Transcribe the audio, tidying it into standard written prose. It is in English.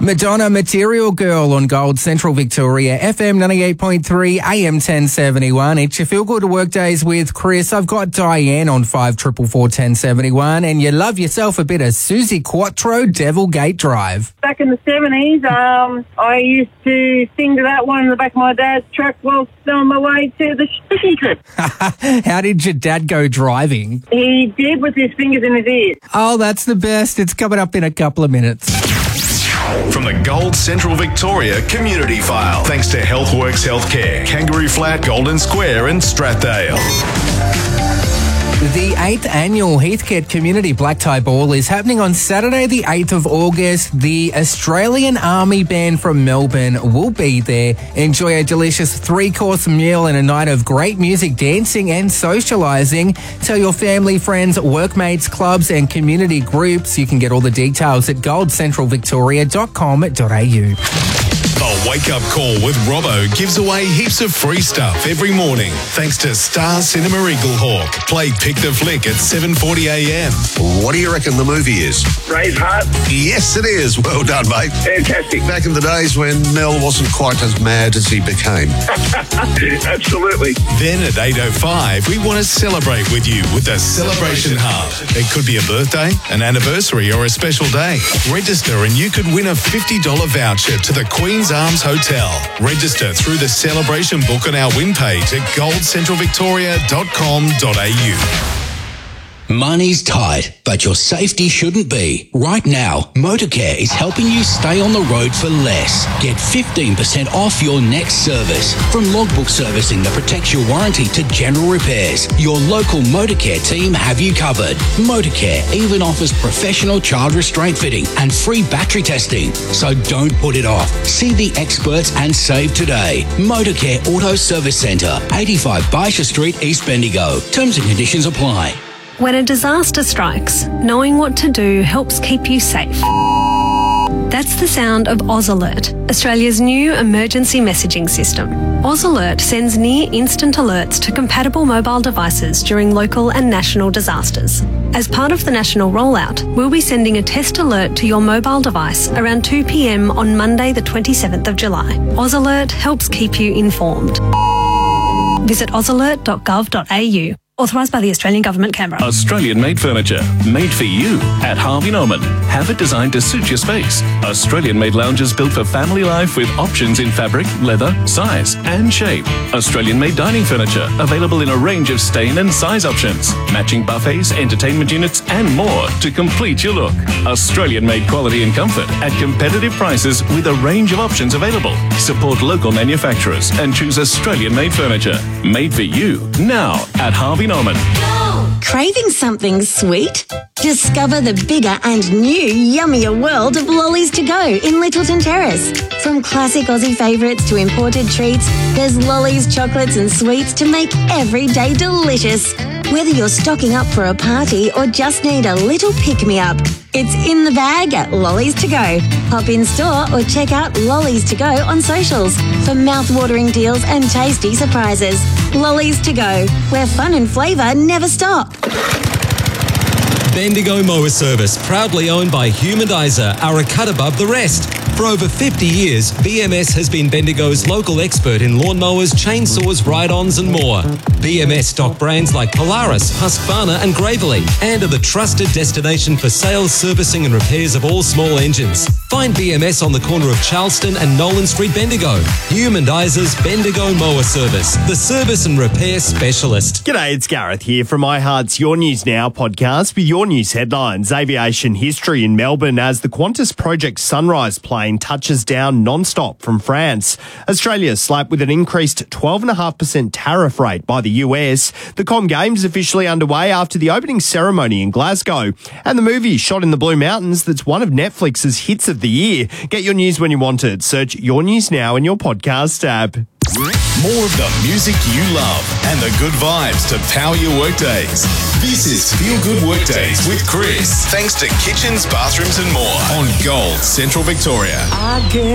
Madonna, Material Girl on Gold Central Victoria, FM 98.3, AM 1071. It's your Feel Good Work Days with Chris. I've got Diane on 544 1071, and you love yourself a bit of Susie Quattro, Devil Gate Drive. Back in the 70s, I used to sing to that one in the back of my dad's truck while on my way to the fishing trip. How did your dad go driving? He did with his fingers in his ears. Oh, that's the best. It's coming up in a couple of minutes. From the Gold Central Victoria Community File, thanks to HealthWorks Healthcare, Kangaroo Flat, Golden Square and Strathdale. The 8th annual Heathcote Community Black Tie Ball is happening on Saturday the 8th of August. The Australian Army Band from Melbourne will be there. Enjoy a delicious 3-course meal and a night of great music, dancing and socialising. Tell your family, friends, workmates, clubs and community groups. You can get all the details at goldcentralvictoria.com.au. The Wake Up Call with Robbo gives away heaps of free stuff every morning thanks to Star Cinema Eaglehawk. Play Pick the Flick at 7:40 a.m. What do you reckon the movie is? Braveheart. Yes, it is. Well done, mate. Fantastic. Back in the days when Mel wasn't quite as mad as he became. Absolutely. Then at 8:05, we want to celebrate with you with the Celebration Hub. It could be a birthday, an anniversary or a special day. Register and you could win a $50 voucher to the Queen's Arms Hotel. Register through the celebration book on our win page at goldcentralvictoria.com.au. Money's tight, but your safety shouldn't be. Right now, Motorcare is helping you stay on the road for less. Get 15% off your next service. From logbook servicing that protects your warranty to general repairs, your local Motorcare team have you covered. Motorcare even offers professional child restraint fitting and free battery testing. So don't put it off. See the experts and save today. Motorcare Auto Service Centre, 85 Baisha Street, East Bendigo. Terms and conditions apply. When a disaster strikes, knowing what to do helps keep you safe. That's the sound of Oz Alert, Australia's new emergency messaging system. Oz Alert sends near-instant alerts to compatible mobile devices during local and national disasters. As part of the national rollout, we'll be sending a test alert to your mobile device around 2 p.m. on Monday the 27th of July. Oz Alert helps keep you informed. Visit ozalert.gov.au. Authorised by the Australian Government, Canberra. Australian-made furniture, made for you at Harvey Norman. Have it designed to suit your space. Australian-made lounges built for family life with options in fabric, leather, size and shape. Australian-made dining furniture, available in a range of stain and size options. Matching buffets, entertainment units and more to complete your look. Australian-made quality and comfort at competitive prices with a range of options available. Support local manufacturers and choose Australian-made furniture. Made for you, now at Harvey Norman. Craving something sweet? Discover the bigger and new yummier world of Lollies to Go in Littleton Terrace. From classic Aussie favourites to imported treats, there's Lollies, chocolates and sweets to make every day delicious. Whether you're stocking up for a party or just need a little pick-me-up, it's in the bag at Lollies to Go. Pop in store or check out Lollies to Go on socials for mouth-watering deals and tasty surprises. Lollies to Go, where fun and flavour never stop. Bendigo Mower Service, proudly owned by Humanizer, are a cut above the rest. For over 50 years, BMS has been Bendigo's local expert in lawnmowers, chainsaws, ride-ons and more. BMS stock brands like Polaris, Husqvarna and Gravely, and are the trusted destination for sales, servicing and repairs of all small engines. Find BMS on the corner of Charleston and Nolan Street, Bendigo. Humanizer's Bendigo Mower Service, the service and repair specialist. G'day, it's Gareth here from iHeart's Your News Now podcast with your news headlines. Aviation history in Melbourne as the Qantas Project Sunrise plane touches down non-stop from France. Australia slapped with an increased 12.5% tariff rate by the US. The Com Games officially underway after the opening ceremony in Glasgow. And the movie shot in the Blue Mountains that's one of Netflix's hits of the year. Get your news when you want it. Search Your News Now in your podcast app. More of the music you love and the good vibes to power your workdays. This is Feel Good Workdays with Chris. Thanks to kitchens, bathrooms and more on Gold Central Victoria.